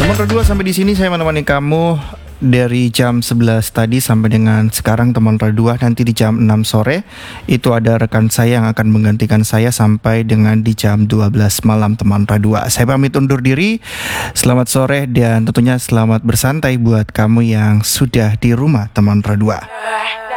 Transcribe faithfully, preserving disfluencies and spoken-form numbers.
Berdua sampai di sini saya menemani kamu dari jam sebelas tadi sampai dengan sekarang teman Radua. Nanti di jam enam sore itu ada rekan saya yang akan menggantikan saya sampai dengan di jam dua belas malam teman Radua. Saya pamit undur diri. Selamat sore dan tentunya selamat bersantai buat kamu yang sudah di rumah teman Radua.